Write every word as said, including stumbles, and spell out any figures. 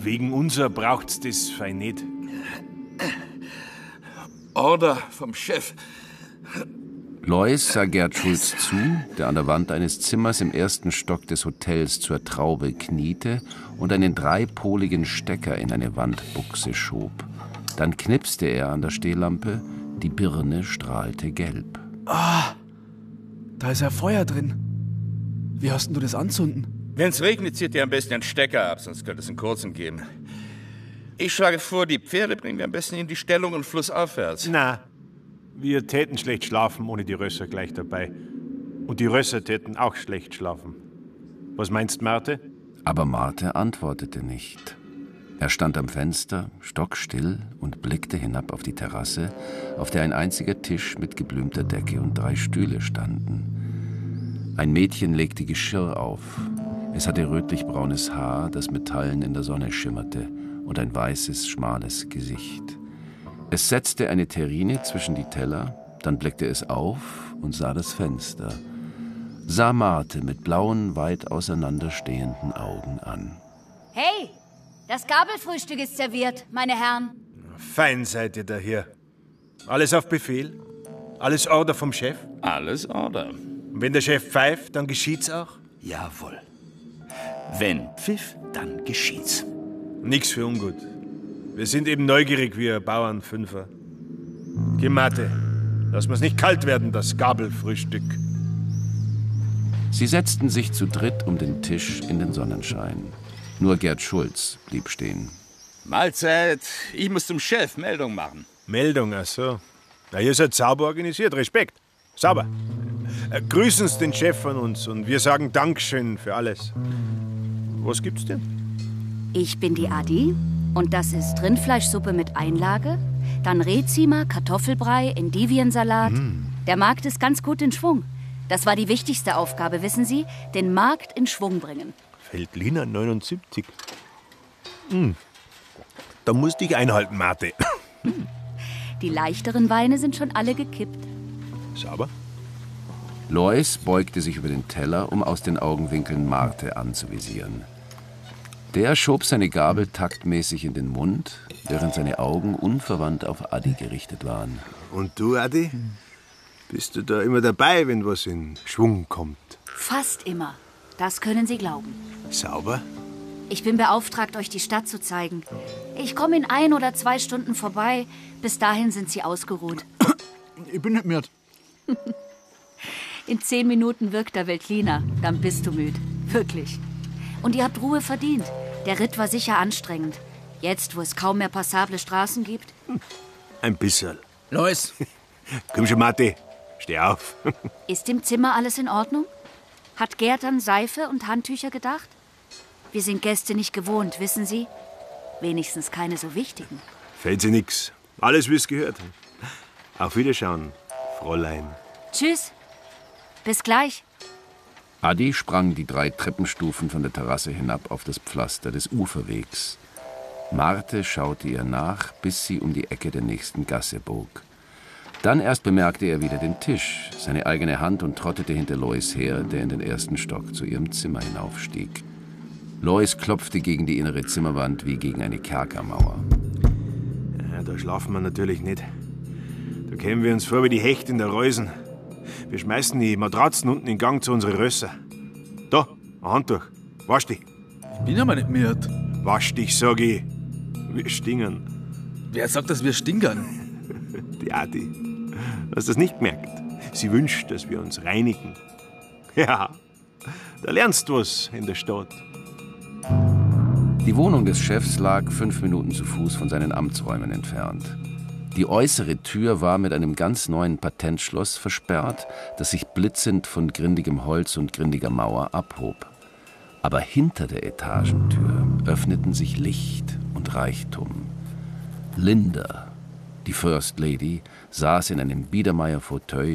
Wegen unser braucht's das fein nicht. Order vom Chef. Lois sah Gerd Schulz zu, der an der Wand eines Zimmers im ersten Stock des Hotels zur Traube kniete und einen dreipoligen Stecker in eine Wandbuchse schob. Dann knipste er an der Stehlampe, die Birne strahlte gelb. Ah, da ist ja Feuer drin. Wie hast denn du das anzünden? Wenn's regnet, zieht ihr am besten einen Stecker ab, sonst könnte es einen kurzen geben. Ich schlage vor, die Pferde bringen wir am besten in die Stellung und flussaufwärts. Na, wir täten schlecht schlafen ohne die Rösser gleich dabei. Und die Rösser täten auch schlecht schlafen. Was meinst, Marte? Aber Marte antwortete nicht. Er stand am Fenster, stockstill, und blickte hinab auf die Terrasse, auf der ein einziger Tisch mit geblümter Decke und drei Stühle standen. Ein Mädchen legte Geschirr auf. Es hatte rötlich-braunes Haar, das Metallen in der Sonne schimmerte, und ein weißes, schmales Gesicht. Es setzte eine Terrine zwischen die Teller, dann blickte es auf und sah das Fenster, sah Marte mit blauen, weit auseinanderstehenden Augen an. Hey, das Gabelfrühstück ist serviert, meine Herren. Fein seid ihr da hier. Alles auf Befehl? Alles Order vom Chef? Alles Order. Und wenn der Chef pfeift, dann geschieht's auch? Jawohl. Wenn Pfiff, dann geschieht's. Nix für ungut. Wir sind eben neugierig wie ein Bauernfünfer. Geh, Marte, lass mir's nicht kalt werden, das Gabelfrühstück. Sie setzten sich zu dritt um den Tisch in den Sonnenschein. Nur Gerd Schulz blieb stehen. Mahlzeit. Ich muss zum Chef Meldung machen. Meldung, ach so. Na, ihr seid sauber organisiert. Respekt. Sauber. Äh, grüßen Sie den Chef von uns und wir sagen Dankeschön für alles. Was gibt's denn? Ich bin die Adi und das ist Rindfleischsuppe mit Einlage, dann Rehziemer, Kartoffelbrei, Endiviensalat. Mm. Der Markt ist ganz gut in Schwung. Das war die wichtigste Aufgabe, wissen Sie? Den Markt in Schwung bringen. Feldliner neunundsiebzig. Mm. Da musste ich einhalten, Marte. Die leichteren Weine sind schon alle gekippt. Sauber. Lois beugte sich über den Teller, um aus den Augenwinkeln Marte anzuvisieren. Der schob seine Gabel taktmäßig in den Mund, während seine Augen unverwandt auf Adi gerichtet waren. Und du, Adi? Bist du da immer dabei, wenn was in Schwung kommt? Fast immer. Das können Sie glauben. Sauber? Ich bin beauftragt, euch die Stadt zu zeigen. Ich komme in ein oder zwei Stunden vorbei. Bis dahin sind Sie ausgeruht. Ich bin nicht müde. In zehn Minuten wirkt der Veltliner. Dann bist du müde. Wirklich. Und ihr habt Ruhe verdient. Der Ritt war sicher anstrengend. Jetzt, wo es kaum mehr passable Straßen gibt. Ein bisschen. Lois. Komm schon, Matti. Steh auf. Ist im Zimmer alles in Ordnung? Hat Gerd an Seife und Handtücher gedacht? Wir sind Gäste nicht gewohnt, wissen Sie? Wenigstens keine so wichtigen. Fällt sie nix. Alles, wie es gehört. Auf Wiederschauen, Fräulein. Tschüss. Bis gleich. Adi sprang die drei Treppenstufen von der Terrasse hinab auf das Pflaster des Uferwegs. Marte schaute ihr nach, bis sie um die Ecke der nächsten Gasse bog. Dann erst bemerkte er wieder den Tisch, seine eigene Hand und trottete hinter Lois her, der in den ersten Stock zu ihrem Zimmer hinaufstieg. Lois klopfte gegen die innere Zimmerwand wie gegen eine Kerkermauer. Ja, da schlafen wir natürlich nicht. Da kämen wir uns vor wie die Hechte in der Reusen. Wir schmeißen die Matratzen unten in Gang zu unseren Rösser. Da, ein Handtuch. Wasch dich. Ich bin aber nicht müde. Wasch dich, sag ich. Wir stingern. Wer sagt, dass wir stinkern? Die Adi. Hast du das nicht gemerkt? Sie wünscht, dass wir uns reinigen. Ja, da lernst du was in der Stadt. Die Wohnung des Chefs lag fünf Minuten zu Fuß von seinen Amtsräumen entfernt. Die äußere Tür war mit einem ganz neuen Patentschloss versperrt, das sich blitzend von grindigem Holz und grindiger Mauer abhob. Aber hinter der Etagentür öffneten sich Licht und Reichtum. Linda, die First Lady, saß in einem Biedermeier-Fauteuil